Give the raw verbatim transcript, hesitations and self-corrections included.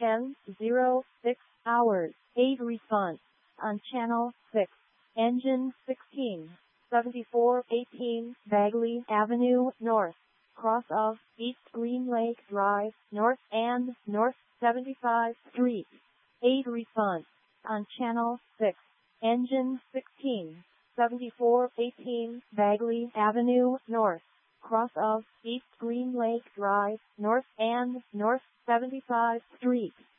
ten oh six hours. eight response on channel six. Engine sixteen seventy-four eighteen Bagley Avenue North, cross of East Green Lake Drive North and North seventy-fifth Street. eight response on channel six. Engine sixteen seventy-four eighteen Bagley Avenue North, cross of East Green Lake Drive North and North seventy-fifth Street.